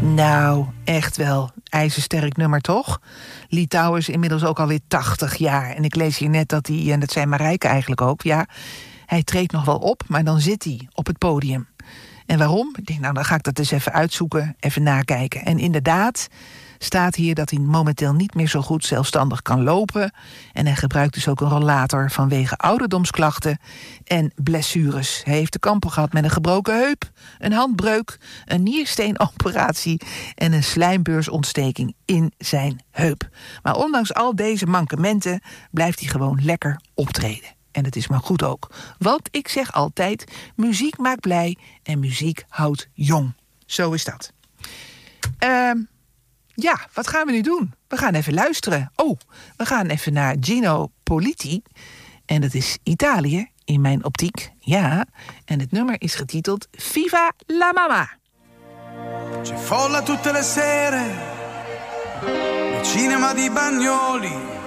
Nou, echt wel. IJzersterk nummer, toch? Litouwen is inmiddels ook alweer 80 jaar. En ik lees hier net dat hij, en dat zei Marijke eigenlijk ook, ja, hij treedt nog wel op, maar dan zit hij op het podium. En waarom? Ik denk, nou, dan ga ik dat eens even uitzoeken, even nakijken. En inderdaad staat hier dat hij momenteel niet meer zo goed zelfstandig kan lopen. En hij gebruikt dus ook een rollator vanwege ouderdomsklachten en blessures. Hij heeft te kampen gehad met een gebroken heup, een handbreuk, een niersteenoperatie en een slijmbeursontsteking in zijn heup. Maar ondanks al deze mankementen blijft hij gewoon lekker optreden. En dat is maar goed ook. Want ik zeg altijd, muziek maakt blij en muziek houdt jong. Zo is dat. Ja, wat gaan we nu doen? We gaan even luisteren. Oh, we gaan even naar Gino Politi. En dat is Italië, in mijn optiek. Ja, en het nummer is getiteld Viva la Mama. C'è folla tutte le sere, nel cinema di Bagnoli.